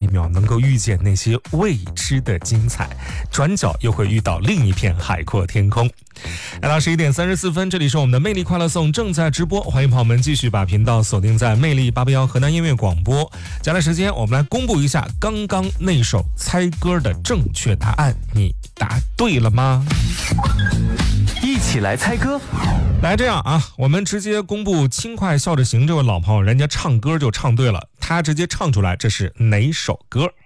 妙，能够遇见那些未知的精彩，转角又会遇到另一片海阔天空。来到11点34分，这里是我们的魅力快乐颂正在直播，欢迎朋友们继续把频道锁定在魅力881河南音乐广播。接下来时间，我们来公布一下刚刚那首猜歌的正确答案，你答对了吗？ 一起来猜歌。 来，这样啊，我们直接公布轻快笑着行这位老朋友，人家唱歌就唱对了，他直接唱出来这是哪首歌。